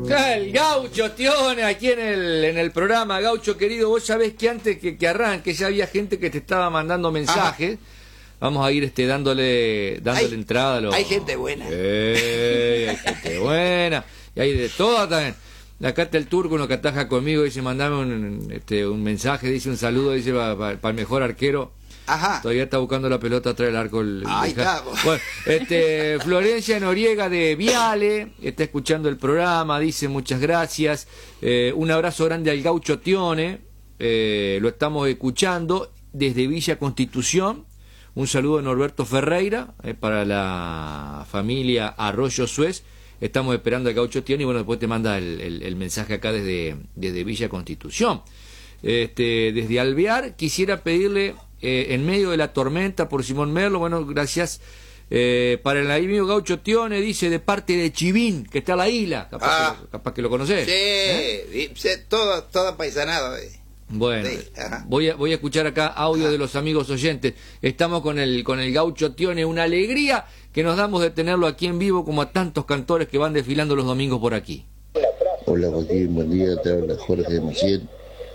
El Gaucho Tione aquí en el programa. Gaucho querido, vos sabés que antes que arranque ya había gente que te estaba mandando mensajes. Ajá. Vamos a ir dándole entrada a los... Hay gente buena. Hay gente buena. Y hay de todo también. Acá está el turco, uno que ataja conmigo, dice, mandame un mensaje, dice un saludo, dice, para el mejor arquero. Ajá. Todavía está buscando la pelota atrás del arco. Ahí está. Bueno, Florencia Noriega de Viale está escuchando el programa, dice muchas gracias. Un abrazo grande al Gaucho Tione, lo estamos escuchando desde Villa Constitución. Un saludo de Norberto Ferreira para la familia Arroyo Suez. Estamos esperando al Gaucho Tione y bueno, después te manda el mensaje acá desde Villa Constitución. Desde Alvear quisiera pedirle en medio de la tormenta por Simón Merlo, bueno, gracias para el amigo Gaucho Tione, dice de parte de Chivín, que está en la isla, capaz que lo conocés. Sí, toda paisanada. Bueno, sí, voy a escuchar acá audio de los amigos oyentes. Estamos con el Gaucho Tione, una alegría que nos damos de tenerlo aquí en vivo, como a tantos cantores que van desfilando los domingos por aquí. Hola Joaquín, buen día, te habla Jorge de Maciel.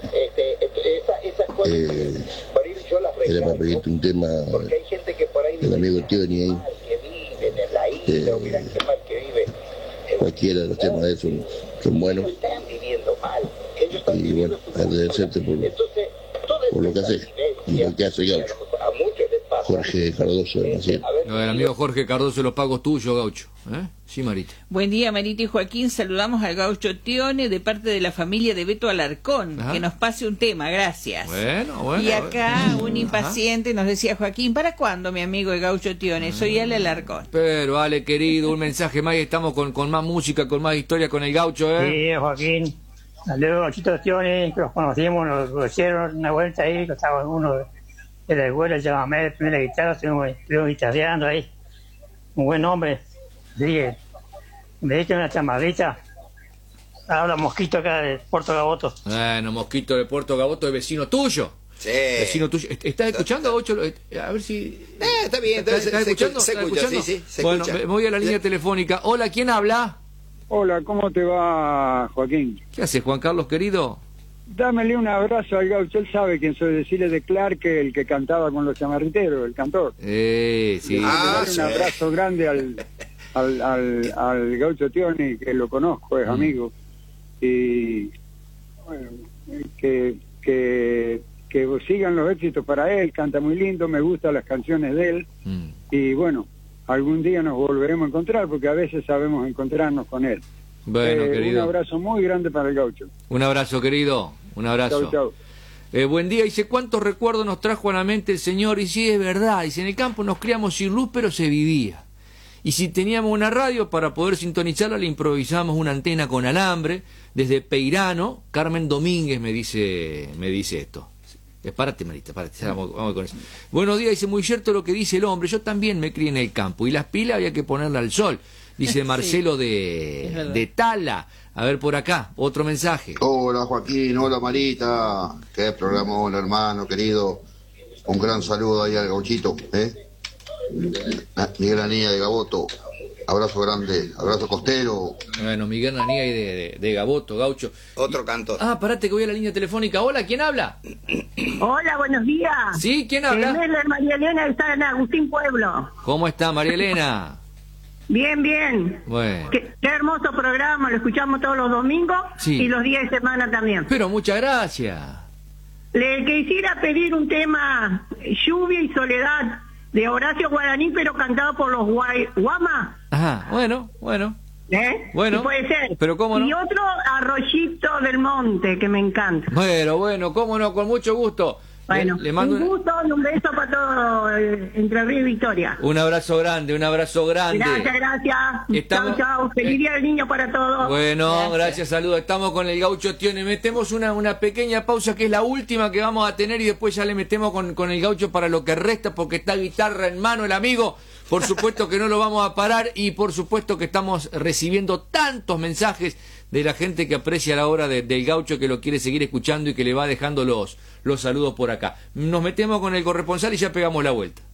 Era para pedirte un tema del amigo Tione ahí. Cualquiera de los temas de esos son buenos. Y bueno, agradecerte por lo que haces y lo que hace Gaucho. Jorge Cardoso de Maciel. El amigo Jorge Cardoso, los pagos tuyos, Gaucho. Sí, Marita. Buen día, Marita y Joaquín. Saludamos al Gaucho Tione de parte de la familia de Beto Alarcón. Ajá. Que nos pase un tema, gracias. Bueno. Y acá un impaciente nos decía, Joaquín, ¿para cuándo, mi amigo el Gaucho Tione? Soy Ale Alarcón. Pero, Ale, querido, un mensaje más y estamos con más música, con más historia con el Gaucho, Sí, Joaquín. Saludos, Gauchito Tione, que los conocimos, nos hicieron una vuelta ahí, que estaba uno de la escuela, llamame de primera guitarra, estuvimos guitarreando ahí. Un buen hombre. Así que me diste una chamarrita. Habla Mosquito acá de Puerto Gaboto. Bueno, Mosquito de Puerto Gaboto es vecino tuyo. Sí. Vecino tuyo. ¿Estás escuchando, Gaucho? A ver si... está bien. ¿Estás escuchando? Se escucha, sí, se bueno, escucha. Me voy a la línea telefónica. Hola, ¿quién habla? Hola, ¿cómo te va, Joaquín? ¿Qué haces, Juan Carlos, querido? Dámele un abrazo al Gaucho, él sabe quién soy, decirle de Clark, el que cantaba con los chamarriteros, el cantor. Sí. Un abrazo grande al Gaucho Tione, que lo conozco, es amigo. Y bueno, que sigan los éxitos para él, canta muy lindo, me gustan las canciones de él. Y bueno, algún día nos volveremos a encontrar, porque a veces sabemos encontrarnos con él. Bueno, querido. Un abrazo muy grande para el Gaucho. Un abrazo, querido. Un abrazo. Chau. Buen día. Dice, ¿cuántos recuerdos nos trajo a la mente el Señor? Y sí, es verdad. Dice, en el campo nos criamos sin luz, pero se vivía. Y si teníamos una radio para poder sintonizarla, le improvisamos una antena con alambre. Desde Peirano, Carmen Domínguez me dice esto. Párate, Marita, párate. Vamos con eso. Buenos días. Dice, muy cierto lo que dice el hombre. Yo también me crié en el campo. Y las pilas había que ponerlas al sol. Dice Marcelo de Tala. A ver por acá, otro mensaje. Hola Joaquín, hola Marita. Qué programón, hermano, querido. Un gran saludo ahí al Gauchito, Miguel Anía de Gaboto. Abrazo grande, abrazo costero. Bueno, Miguel Anía de Gaboto, Gaucho. Otro canto. Parate que voy a la línea telefónica. Hola, ¿quién habla? Hola, buenos días. Sí, ¿quién habla? María Elena de San Agustín, Pueblo. ¿Cómo está, María Elena? Bien. Bueno. Qué hermoso programa, lo escuchamos todos los domingos y los días de semana también. Pero muchas gracias. Le quisiera pedir un tema, Lluvia y Soledad, de Horacio Guaraní, pero cantado por los Guamas. Ajá, bueno. Bueno. Sí, puede ser. Pero cómo no. Y otro, Arroyito del Monte, que me encanta. Bueno, cómo no, con mucho gusto. Bueno, le mando un gusto y un beso para todo Entre Ríos y Victoria. Un abrazo grande. Gracias. Chau. Feliz día del niño para todos. Bueno, gracias, saludos. Estamos con el Gaucho Tione. Metemos una pequeña pausa que es la última que vamos a tener y después ya le metemos con el Gaucho para lo que resta porque está guitarra en mano el amigo. Por supuesto que no lo vamos a parar y por supuesto que estamos recibiendo tantos mensajes de la gente que aprecia la obra del Gaucho, que lo quiere seguir escuchando y que le va dejando los saludos por acá. Nos metemos con el corresponsal y ya pegamos la vuelta.